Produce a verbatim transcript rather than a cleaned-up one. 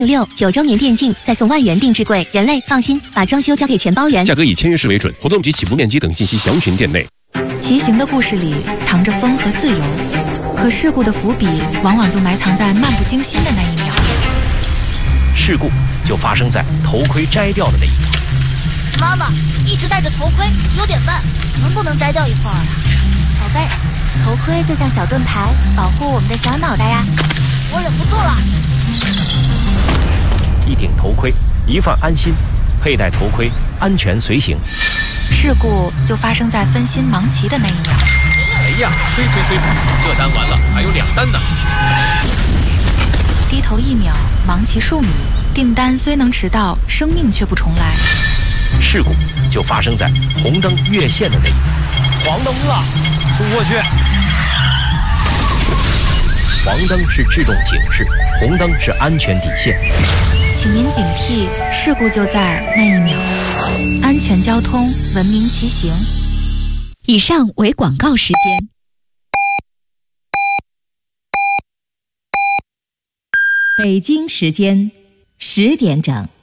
六九周年电竞再送万元定制柜，人类放心，把装修交给全包圆。 价格以签约式为准，活动及起步面积等信息详询店内。 骑行的故事里藏着风和自由，可事故的伏笔往往就埋藏在漫不经心的那一秒。 事故就发生在头盔摘掉的那一秒。 妈妈一直戴着头盔有点慢，能不能摘掉一块儿啊？宝贝，头盔就像小盾牌，保护我们的小脑袋呀。我忍不住了。 一顶头盔，一份安心，佩戴头盔，安全随行。 事故就发生在分心忙骑的那一秒。 哎呀，催催催，这单完了，还有两单呢。 低头一秒，忙骑数米，订单虽能迟到，生命却不重来。 事故就发生在红灯越线的那一秒。黄灯了，冲过去。黄灯是制动警示，红灯是安全底线。 请您警惕，事故就在那一秒。安全交通，文明骑行。 以上为广告时间。 北京时间十点整。